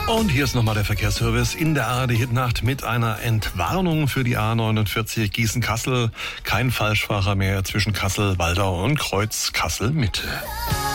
Und hier ist nochmal der Verkehrsservice in der ARD-Hitnacht mit einer Entwarnung für die A49 Gießen-Kassel. Kein Falschfahrer mehr zwischen Kassel-Waldau und Kreuz Kassel-Mitte.